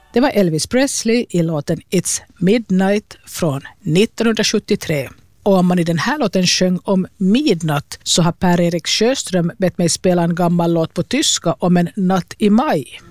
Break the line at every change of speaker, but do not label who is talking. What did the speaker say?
Det var Elvis Presley i låten It's Midnight från 1973. Och om man i den här låten sjöng om midnatt så har Per-Erik Sjöström bett mig spela en gammal låt på tyska om en natt i maj.